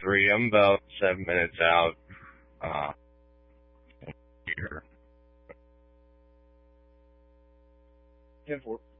3. I'm about 7 minutes out here. 10-4.